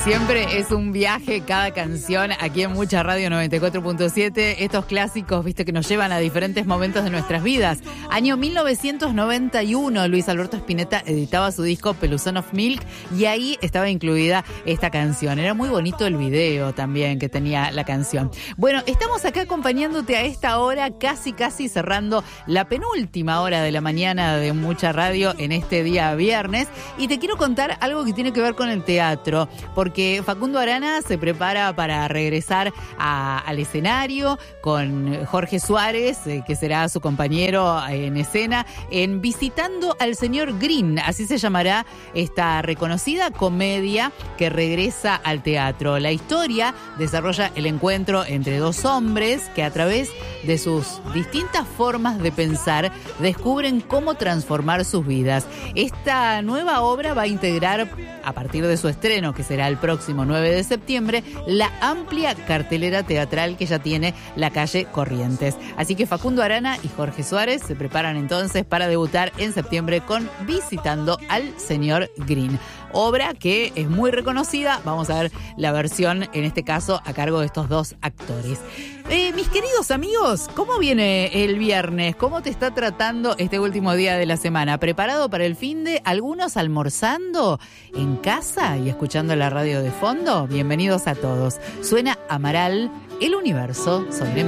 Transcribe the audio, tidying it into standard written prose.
Siempre es un viaje cada canción aquí en Mucha Radio 94.7. Estos clásicos, viste, que nos llevan a diferentes momentos de nuestras vidas. Año 1991, Luis Alberto Spinetta editaba su disco Peluzón of Milk y ahí estaba incluida esta canción. Era muy bonito el video también que tenía la canción. Bueno, estamos acá acompañándote a esta hora, casi cerrando la penúltima hora de la mañana de Mucha Radio en este día viernes. Y te quiero contar algo que tiene que ver con el teatro, porque Facundo Arana se prepara para regresar al escenario con Jorge Suárez, que será su compañero en escena, en Visitando al Señor Green. Así se llamará esta reconocida comedia que regresa al teatro. La historia desarrolla el encuentro entre dos hombres que a través de sus distintas formas de pensar descubren cómo transformar sus vidas. Esta nueva obra va a integrar, a partir de su estreno, que será el próximo 9 de septiembre, la amplia cartelera teatral que ya tiene la calle Corrientes. Así que Facundo Arana y Jorge Suárez se preparan entonces para debutar en septiembre con Visitando al Señor Green. Obra que es muy reconocida. Vamos a ver la versión, en este caso, a cargo de estos dos actores. Mis queridos amigos, ¿cómo viene el viernes? ¿Cómo te está tratando este último día de la semana? ¿Preparado para el finde? ¿Algunos almorzando en casa y escuchando la radio de fondo? Bienvenidos a todos. Suena Amaral, El Universo sobre